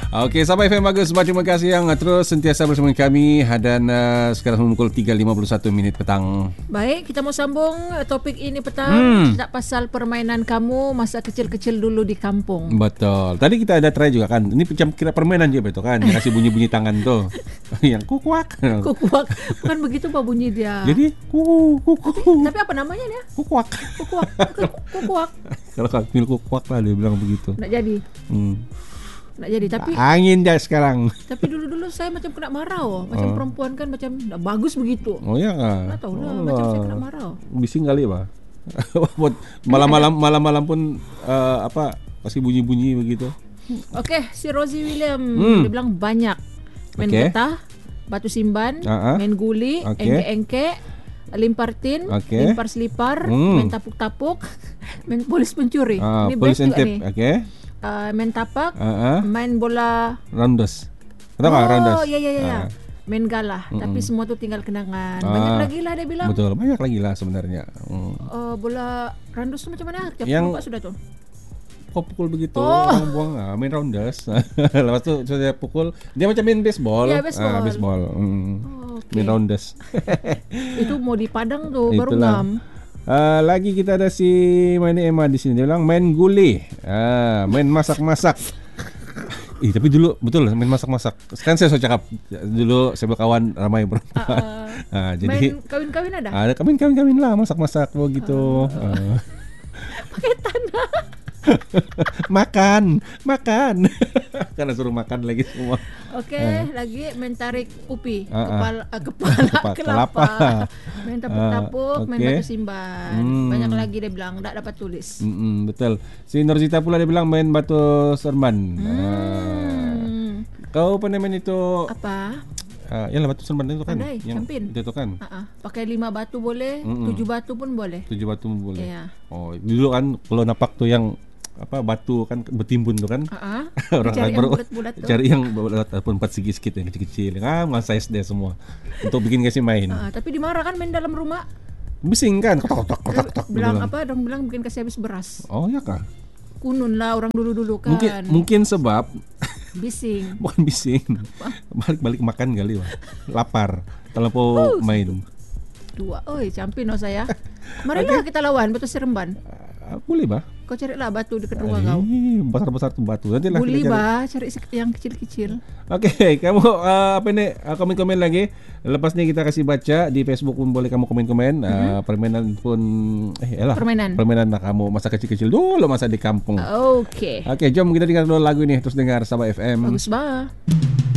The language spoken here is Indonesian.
Oke, sampai FM Bagus. Terima kasih yang terus sentiasa bersama kami. Dan sekarang pukul 3.51 petang. Baik, kita mau sambung topik ini petang. Kita pasal permainan kamu masa kecil-kecil dulu di kampung. Betul. Tadi kita ada try juga kan. Ini macam kira permainan juga betul kan. Yang kasih bunyi-bunyi tangan tuh. Yang kukuak. Kukuak. Bukan begitu Pak bunyi dia. Jadi kuku. Tapi apa namanya dia? Kukuak. Kukuak. Kalau Kamil kukuak lah dia bilang begitu. Nggak jadi. Nggak jadi, tapi angin dah sekarang. Tapi dulu saya macam kena marah, macam perempuan kan macam nggak bagus begitu. Oh ya kan? Nggak tahu lah, macam saya kena marah. Bising kali Pak. malam-malam pun kasih bunyi-bunyi begitu. Oke, si Rosie William dia bilang banyak. Main getah, batu simban, main guli, engke-engke, limpar tin, limpar selipar, main tapuk-tapuk, main polis pencuri. Ini polis best juga and nih. Main tapak, main bola rounders. Tahu nggak rounders? Oh iya. Main galah, tapi semua tuh tinggal kenangan. Banyak lagi lah dia bilang. Betul, banyak lagi lah sebenarnya. Bola rounders tuh macam mana? Yang lupa sudah tuh. Kok pukul begitu, orang buang main rounders. Lepas itu saya pukul, dia macam main baseball. Ya, baseball. Main rounders. Itu mau di Padang tuh baru ngam. Lagi kita ada si Mani Emma di sini. Dia bilang main guli, main masak-masak. Tapi dulu betul main masak-masak. Sekarang saya cakap dulu saya berkawan ramai perempuan. Jadi main kawin-kawin ada? Ada kawin lah masak-masak begitu. Pakai tanah. makan karena suruh makan lagi semua. Oke, lagi main tarik upi, kepala kelapa, main tapuk-tapuk, main batu simban. Banyak lagi dia bilang, enggak dapat tulis. Betul. Si Norzita pula dia bilang main batu serban. Kau pernah main itu apa? Yalah batu serban itu kan. Pandai, campin. Itu kan. Pakai 5 batu boleh, 7 batu pun boleh. 7 batu pun boleh. Iya. Oh, dulu kan kalau napak tuh yang batu kan bertimbun tuh kan. Orang cari yang bulat-bulat tuh. Cari yang bulat ataupun 4 segi sedikit yang kecil-kecil. Masa SD semua. Untuk bikin kasih main. Tapi dimarah kan main dalam rumah. Bising kan. Kotak. Bilang apa? Dong bilang bikin kasih habis beras. Oh ya kah? Kunun lah orang dulu-dulu kan. Mungkin sebab bising. Bukan bising. Balik-balik makan kali, lapar. Terlalu main. Dua, campin saya. Marilah kita lawan batu seremban. Boleh bah. Kau carilah batu dekat rumah kau. Besar-besar tuh batu. Nanti lah. Boleh bah, cari yang kecil-kecil. Oke, kamu komen-komen lagi. Lepas ni kita kasih baca di Facebook pun boleh kamu komen-komen. Permainan pun permainan lah kamu masa kecil-kecil dulu masa di kampung. Oke, jom kita dengar dulu lagu ini terus dengar Sabah FM. Bagus bah.